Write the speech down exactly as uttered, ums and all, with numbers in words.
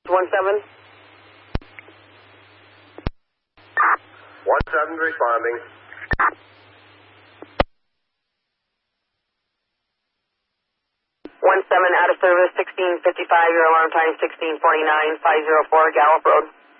One seven. One seven responding. One seven out of service, sixteen fifty-five. Your alarm time sixteen forty-nine, five zero four Gallup Road.